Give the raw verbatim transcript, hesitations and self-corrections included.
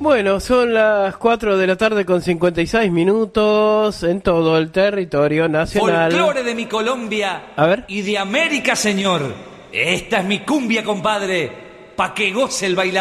Bueno, son las cuatro de la tarde con cincuenta y seis minutos en todo el territorio nacional. Folclore de mi Colombia. A ver. Y de América, señor. Esta es mi cumbia, compadre. Pa' que goce el bailador.